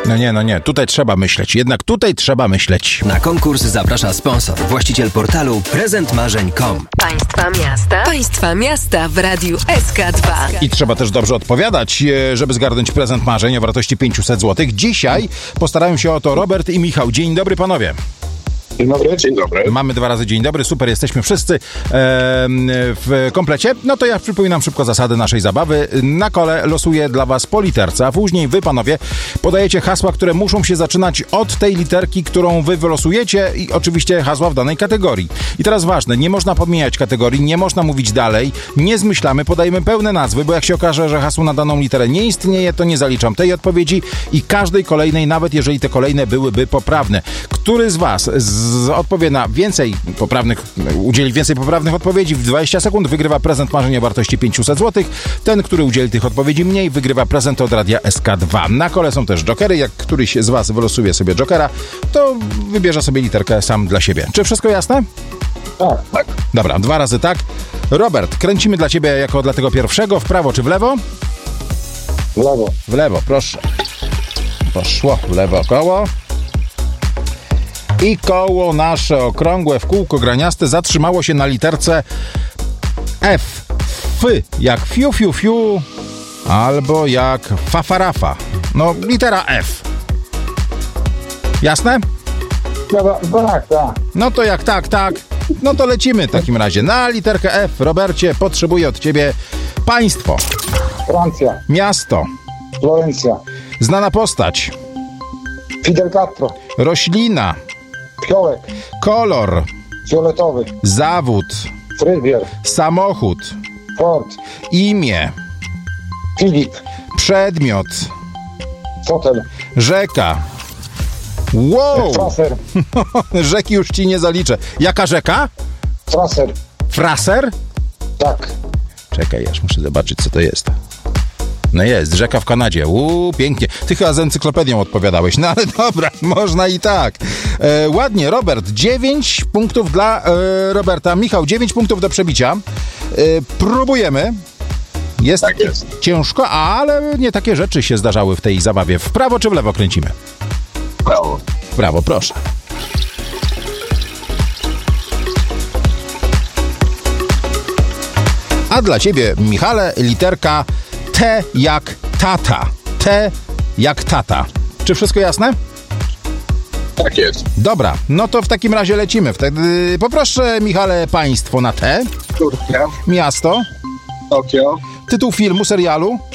No nie, tutaj trzeba myśleć. Jednak tutaj trzeba myśleć. Na konkurs zaprasza sponsor, właściciel portalu prezentmarzeń.com. Państwa miasta w Radiu SK2. I trzeba też dobrze odpowiadać, żeby zgarnąć prezent marzeń o wartości 500 zł. Dzisiaj postarają się o to Robert i Michał. Dzień dobry, panowie. Dzień dobry. Mamy 2 razy dzień dobry, super, jesteśmy wszyscy w komplecie. No to ja przypominam szybko zasady naszej zabawy. Na kole losuję dla was po literce, a później wy, panowie, podajecie hasła, które muszą się zaczynać od tej literki, którą wy wylosujecie i oczywiście hasła w danej kategorii. I teraz ważne, nie można pomijać kategorii, nie można mówić dalej, nie zmyślamy, podajemy pełne nazwy, bo jak się okaże, że hasło na daną literę nie istnieje, to nie zaliczam tej odpowiedzi i każdej kolejnej, nawet jeżeli te kolejne byłyby poprawne. Który z was odpowie na więcej poprawnych, udzieli więcej poprawnych odpowiedzi w 20 sekund, wygrywa prezent marzeń o wartości 500 zł. Ten, który udzieli tych odpowiedzi mniej, wygrywa prezent od Radia SK2. Na kole są też jokery. Jak któryś z was wylosuje sobie jokera, to wybierze sobie literkę sam dla siebie. Czy wszystko jasne? Tak. Dobra, 2 razy tak. Robert, kręcimy dla ciebie jako dla tego pierwszego. W prawo czy w lewo? W lewo. W lewo, proszę. Poszło w lewo koło. I koło nasze okrągłe w kółko graniaste zatrzymało się na literce F. F jak fiu, fiu, fiu, albo jak fafarafa. No, litera F. Jasne? Tak. No to jak tak, no to lecimy w takim razie. Na literkę F, Robercie, potrzebuję od ciebie państwo. Francja. Miasto. Florencja. Znana postać. Fidel Castro. Roślina. Piołek. Kolor. Fioletowy. Zawód. Fryzjer. Samochód. Ford. Imię. Filip. Przedmiot. Fotel. Rzeka. Wow! Fraser. Rzeki już ci nie zaliczę. Jaka rzeka? Fraser. Fraser? Tak. Czekaj, aż muszę zobaczyć, co to jest. No jest, rzeka w Kanadzie. Pięknie. Ty chyba z encyklopedią odpowiadałeś. No ale dobra, można i tak. Ładnie, Robert. 9 punktów dla Roberta. Michał, 9 punktów do przebicia. Próbujemy. Jest ciężko, ale nie takie rzeczy się zdarzały w tej zabawie. W prawo czy w lewo kręcimy? Prawo. W prawo, proszę. A dla ciebie, Michale, literka T jak tata. T jak tata. Czy wszystko jasne? Tak jest. Dobra, no to w takim razie lecimy. Wtedy poproszę, Michale, państwo na T. Turcja. Miasto. Tokio. Tytuł filmu, serialu.